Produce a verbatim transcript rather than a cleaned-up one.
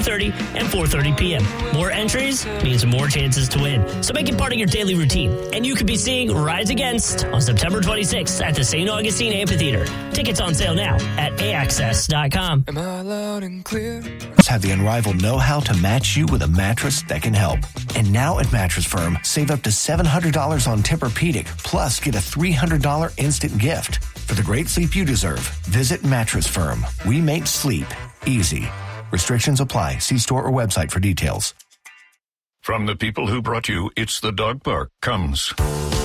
thirty and four thirty p.m. More entries means more chances to win. So make it part of your daily routine. And you could be seeing Rise Against on September twenty-sixth at the Saint Augustine Amphitheater. Tickets on sale now at a access dot com. Am I loud and clear? Have the unrivaled know-how to match you with a mattress that can help. And now at Mattress Firm, save up to seven hundred dollars on Tempur-Pedic, plus get a three hundred dollars instant gift. For the great sleep you deserve, visit Mattress Firm. We make sleep easy. Restrictions apply. See store or website for details. From the people who brought you It's the Dog Park comes